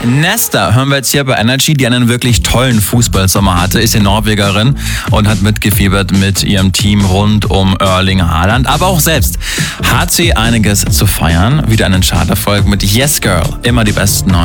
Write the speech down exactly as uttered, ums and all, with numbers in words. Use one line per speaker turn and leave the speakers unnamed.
Nesta hören wir jetzt hier bei Energy, die einen wirklich tollen Fußballsommer hatte, ist in Norwegerin und hat mitgefiebert mit ihrem Team rund um Erling Haaland. Aber auch selbst hat sie einiges zu feiern. Wieder einen Charterfolg mit Yes Girl. Immer die besten neuen